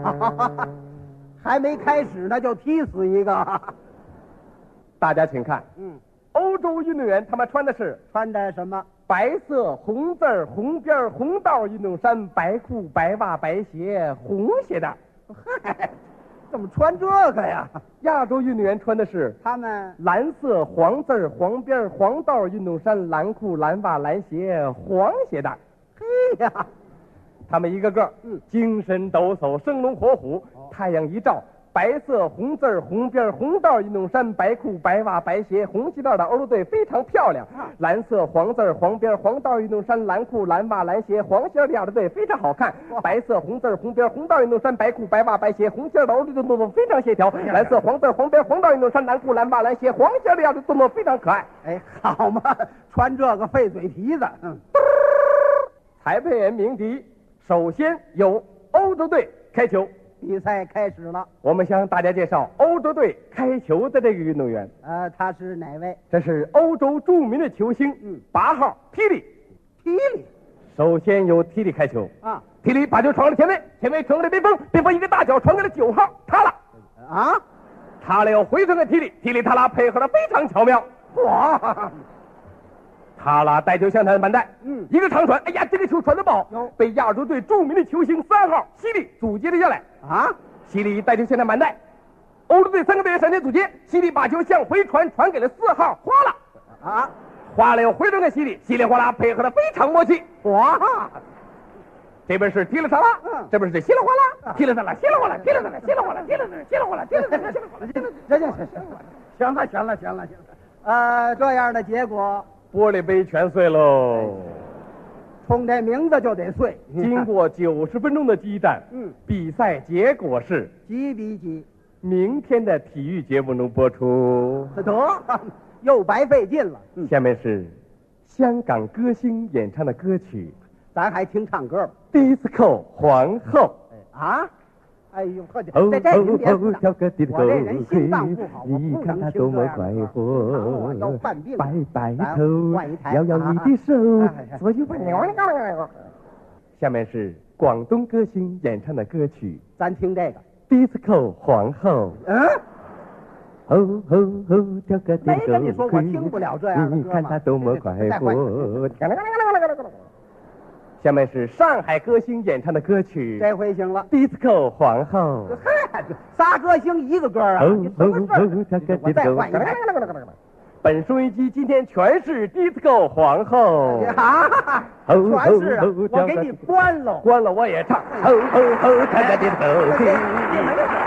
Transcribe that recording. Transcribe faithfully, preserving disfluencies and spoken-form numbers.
还没开始呢，就踢死一个。 大家请看， 嗯， 欧洲运动员他们穿的是穿的什么？ 白色红字儿红边儿红道运动衫，白裤白袜白鞋红鞋带。 嗨，怎么穿这个呀？ 亚洲运动员穿的是他们蓝色黄字儿黄边儿黄道运动衫，蓝裤蓝袜蓝鞋黄鞋带。 嘿呀， 他们一个个嗯精神抖擞，生龙活虎。 哦太阳一照，白色红字儿红边儿红道运动衫，白裤白袜白鞋红鞋带的欧洲队非常漂亮。 啊蓝色黄字儿黄边儿黄道运动衫，蓝裤蓝袜蓝鞋黄鞋带的亚洲队非常好看。 哇白色红字儿红边儿红道运动衫，白裤白袜白鞋红鞋带的欧洲队动作非常协调。蓝色黄字儿黄边儿黄道运动衫，蓝裤蓝袜蓝鞋黄鞋带的亚洲队动作非常可爱。 哎，好嘛，穿这个费嘴皮子。嗯， 裁判员鸣笛，首先由欧洲队开球。 比赛开始了。 我们向大家介绍欧洲队开球的这个运动员， 呃，他是哪位？ 这是欧洲著名的球星， 嗯， 八号提里。 踢里首先由提里开球， 啊提里把球传给了前卫，前卫传给了边锋，边锋一个大脚传给了九号塔拉， 啊！ 塔拉又回传给提里，提里塔拉配合的非常巧妙。 哇， 塔拉带球向他的满带， 嗯一个长传，哎呀，这个球传得不好哟， 被亚洲队著名的球星三号西里阻截了下来。 啊！ 西里带球向他满带，欧洲队三个队员闪电阻截，西里把球向回传，传给了四号花拉， 啊！ 花拉又回传给西里，西里花拉配合的非常默契。 哇！ 这边是踢了塔拉， 嗯这边是稀里哗啦，踢了塔拉，稀里哗啦，踢了塔拉，稀里哗啦，踢了塔拉，稀里哗啦，踢了塔拉，稀里哗啦，踢了塔拉。 行行行行，行了行了行了行了，呃，这样的结果， 玻璃杯全碎喽。 冲这名字就得碎。 经过九十分钟的激战， 嗯， 比赛结果是几比几？ 明天的体育节目中播出。 得，又白费劲了。嗯， 下面是香港歌星演唱的歌曲咱还听唱歌吧。 《Disco 皇后》。 啊！哎呦，呵，这哦这这您别哦，跳个 disco， 我这人心脏不好，我你不能看他多么听这样的快歌。 活， 我要犯病了， 摆摆咱头换一，台摇摇你的手啊哎哎， 左右摆。下面是广东歌星演唱的歌曲咱听这个。 《Disco 皇后》。 嗯， 哦哦哦，跳个没跟你 disco， 说我听不了这样的你歌吗看他多么快再换活。下面是上海歌星演唱的歌曲这回行了。 《Disco 皇后》。 嗨，仨歌星一个歌啊， 哦你什么事儿哦跳个我再换一 disco 台。 本收音机今天全是 disco 皇后， 啊，全是啊！我给你关了。 关了我也唱，吼吼吼，看看 disco。